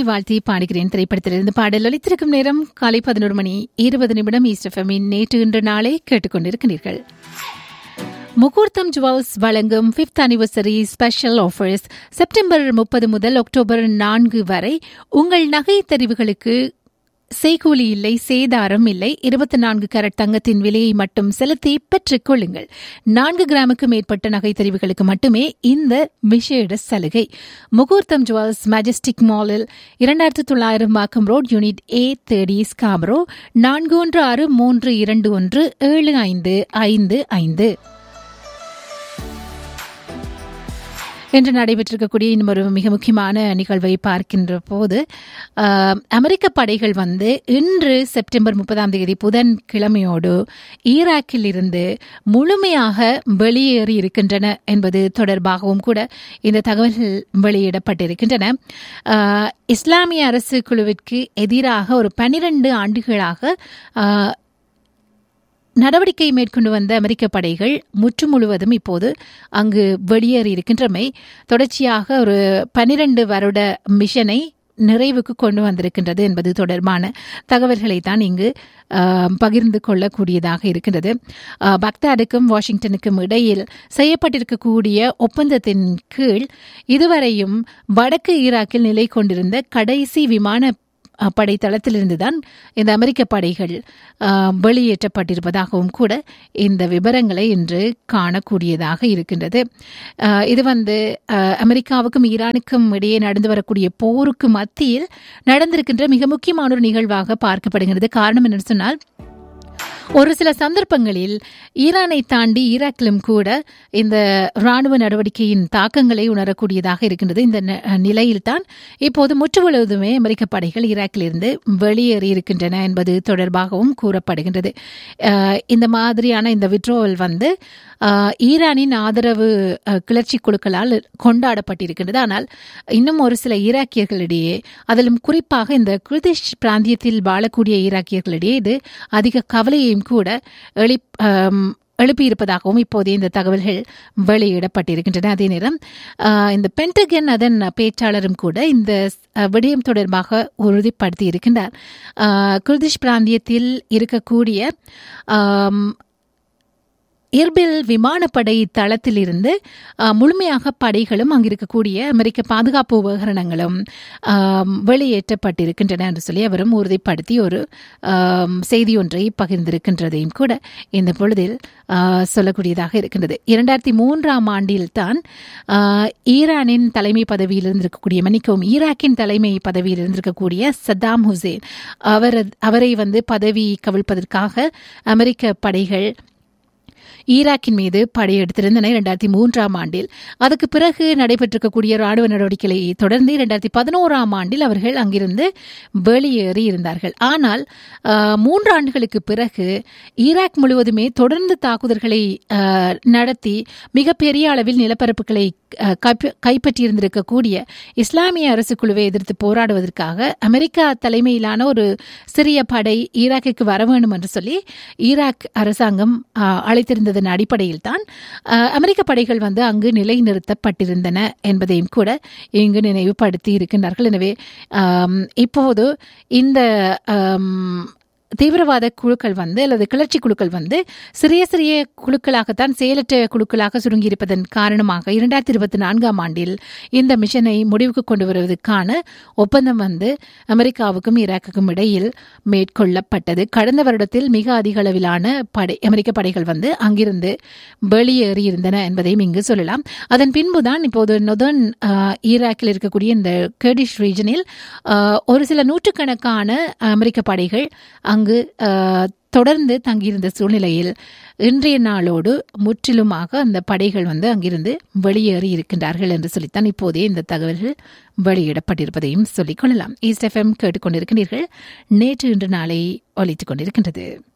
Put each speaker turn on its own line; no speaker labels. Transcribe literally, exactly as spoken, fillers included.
வாழ்த்தி பாடுகிறேன் திரைப்படத்திலிருந்து பாடல் ஒலித்திருக்கும் நேரம் காலை பதினோரு மணி இருபது நிமிடம். ஈஸ்ட் எஃப்எம்மின் நேற்று இன்று நாளை கேட்டுக்கொண்டிருக்கிறீர்கள். முகூர்த்தம் ஜுவல்ஸ் வழங்கும் fifth anniversary special offers September முப்பது முதல் அக்டோபர் நான்கு வரை. உங்கள் நகை தெரிவுகளுக்கு செய்கூலி இல்லை, சேதாரம் இல்லை. இருபத்தி நான்கு கேரட் தங்கத்தின் விலையை மட்டும் செலுத்தி பெற்றுக் கொள்ளுங்கள். நான்கு கிராமுக்கு மேற்பட்ட நகை தெரிவுகளுக்கு மட்டுமே இந்த விசேட சலுகை. முகூர்த்தம் ஜுவல்ஸ் மெஜஸ்டிக் மாலில் இரண்டாயிரத்து தொள்ளாயிரம் Markham road, unit A thirty, ஸ்காமரோ. நான்கு ஒன்று ஆறு மூன்று இரண்டு ஒன்று ஏழு ஐந்து ஐந்து ஐந்து. இன்று நடைபெற்றிருக்கக்கூடிய இன்னும் ஒரு மிக முக்கியமான நிகழ்வை பார்க்கின்ற போது, அமெரிக்க படைகள் வந்து இன்று செப்டம்பர் முப்பதாம் தேதி புதன் கிழமையோடு ஈராக்கில் இருந்து முழுமையாக வெளியேறி இருக்கின்றன என்பது தொடர்பாகவும் கூட இந்த தகவல்கள் வெளியிடப்பட்டிருக்கின்றன. இஸ்லாமிய அரசு குழுவிற்கு எதிராக ஒரு பனிரெண்டு ஆண்டுகளாக நடவடிக்கை மேற்கொண்டு வந்த அமெரிக்க படைகள் முற்று முழுவதும் இப்போது அங்கு வெளியேறி இருக்கின்றமை தொடர்ச்சியாக ஒரு பனிரெண்டு வருட மிஷனை நிறைவுக்கு கொண்டு வந்திருக்கின்றது என்பது தொடர்பான தகவல்களை தான் இங்கு பகிர்ந்து கொள்ளக்கூடியதாக இருக்கின்றது. பக்தாதுக்கும் வாஷிங்டனுக்கும் இடையில் செய்யப்பட்டிருக்கக்கூடிய ஒப்பந்தத்தின் கீழ் இதுவரையும் வடக்கு ஈராக்கில் நிலை கொண்டிருந்த கடைசி விமான படைத்தளத்திலிருந்துதான் இந்த அமெரிக்க படைகள் வெளியேற்றப்பட்டிருப்பதாகவும் கூட இந்த விவரங்களை இன்று காணக்கூடியதாக இருக்கின்றது. இது வந்து அமெரிக்காவுக்கும் ஈரானுக்கும் இடையே நடந்து வரக்கூடிய போருக்கு மத்தியில் நடந்திருக்கின்ற மிக முக்கியமான ஒரு நிகழ்வாக பார்க்கப்படுகிறது. காரணம் என்னன்னு சொன்னால், ஒரு சில சந்தர்ப்பங்களில் ஈரானை தாண்டி ஈராக்கிலும் கூட இந்த ராணுவ நடவடிக்கையின் தாக்கங்களை உணரக்கூடியதாக இருக்கின்றது. இந்த நிலையில்தான் இப்போது முற்றுமுழுவதுமே அமெரிக்க படைகள் ஈராக்கிலிருந்து வெளியேறி இருக்கின்றன என்பது தொடர்பாகவும் கூறப்படுகின்றது. இந்த மாதிரியான இந்த விட்ரோவல் வந்து ஈரானின் ஆதரவு கிளர்ச்சி குழுக்களால் கொண்டாடப்பட்டிருக்கின்றது. ஆனால் இன்னும் ஒரு சில ஈராக்கியர்களிடையே, அதிலும் குறிப்பாக இந்த குர்திஷ் பிராந்தியத்தில் வாழக்கூடிய ஈராக்கியர்களிடையே இது அதிக கவலையையும் கூட எழு எழுப்பியிருப்பதாகவும் இப்போதே இந்த தகவல்கள் வெளியிடப்பட்டிருக்கின்றன. அதே நேரம் இந்த பென்டகன் அதன் பேச்சாளரும் கூட இந்த விடயம் தொடர்பாக உறுதிப்படுத்தி இருக்கின்றார். குர்திஷ் பிராந்தியத்தில் இருக்கக்கூடிய இர்பில் விமானப்படை தளத்திலிருந்து முழுமையாக படைகளும் அங்கிருக்கக்கூடிய அமெரிக்க பாதுகாப்பு உபகரணங்களும் வெளியேற்றப்பட்டிருக்கின்றன என்று சொல்லி அவரும் உறுதிப்படுத்தி ஒரு செய்தி ஒன்றை பகிர்ந்திருக்கின்றதையும் கூட இந்த பொழுதில் சொல்லக்கூடியதாக இருக்கின்றது. இரண்டாயிரத்தி மூன்றாம் ஆண்டில் தான் ஈரானின் தலைமை பதவியில் இருந்திருக்கக்கூடிய மன்னிக்கவும் ஈராக்கின் தலைமை பதவியில் இருந்திருக்கக்கூடிய சத்தாம் ஹுசேன் அவர் அவரை வந்து பதவி கவிழ்ப்பதற்காக அமெரிக்க படைகள் ஈராக்கின் மீது படையெடுத்திருந்தன இரண்டாயிரத்தி மூன்றாம் ஆண்டில். அதுக்கு பிறகு நடைபெற்றிருக்கக்கூடிய ராணுவ நடவடிக்கைகளை தொடர்ந்து இரண்டாயிரத்தி பதினோராம் ஆண்டில் அவர்கள் அங்கிருந்து வெளியேறி இருந்தார்கள். ஆனால் மூன்று ஆண்டுகளுக்கு பிறகு ஈராக் முழுவதுமே தொடர்ந்து தாக்குதல்களை நடத்தி மிகப்பெரிய அளவில் நிலப்பரப்புகளை கைப்பற்றியிருந்திருக்கக்கூடிய இஸ்லாமிய அரசு குழுவை எதிர்த்து போராடுவதற்காக அமெரிக்கா தலைமையிலான ஒரு சிறிய படை ஈராக்கிற்கு வர வேண்டும் என்று சொல்லி ஈராக் அரசாங்கம் அழைத்திருந்ததன் அடிப்படையில் தான் அமெரிக்க படைகள் வந்து அங்கு நிலைநிறுத்தப்பட்டிருந்தன என்பதையும் கூட இங்கு நினைவுபடுத்தி இருக்கின்றார்கள். எனவே இப்போது இந்த தீவிரவாத குழுக்கள் வந்து அல்லது கிளர்ச்சி குழுக்கள் வந்து சிறிய சிறிய குழுக்களாகத்தான் செயலற்ற குழுக்களாக சுருங்கியிருப்பதன் காரணமாக இரண்டாயிரத்தி இருபத்தி நான்காம் ஆண்டில் இந்த மிஷனை முடிவுக்கு கொண்டு வருவதற்கான ஒப்பந்தம் வந்து அமெரிக்காவுக்கும் ஈராக்குக்கும் இடையில் மேற்கொள்ளப்பட்டது. கடந்த வருடத்தில் மிக அதிக அளவிலான படை அமெரிக்க படைகள் வந்து அங்கிருந்து வெளியேறியிருந்தன என்பதையும் இங்கு சொல்லலாம். அதன் பின்புதான் இப்போது நொதர்ன் ஈராக்கில் இருக்கக்கூடிய இந்த கர்டிஷ் ரீஜனில் ஒரு சில நூற்றுக்கணக்கான அமெரிக்க படைகள் அங்கு தொடர்ந்து தங்கியிருந்த சூழ்நிலையில் இன்றைய நாளோடு முற்றிலுமாக அந்த படைகள் வந்து அங்கிருந்து வெளியேறி இருக்கின்றார்கள் என்று சொல்லித்தான் இப்போதே இந்த தகவல்கள் வெளியிடப்பட்டிருப்பதையும் சொல்லிக் கொள்ளலாம். ஈஸ்ட் எஃப்எம் கேட்டுக்கொண்டிருக்கிறீர்கள். நேற்று இன்று நாளை ஒலித்துக் கொண்டிருக்கின்றது.